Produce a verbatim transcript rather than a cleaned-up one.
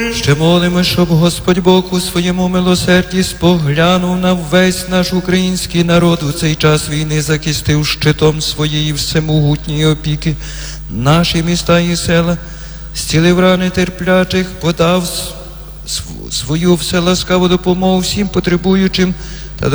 Ще молимо, щоб Господь Бог у своєму милосерді споглянув на весь наш український народ у цей час війни, захистив щитом своєї всемогутньої опіки наші міста і села, зцілив рани терплячих, подав свою вселаскаву допомогу всім потребуючим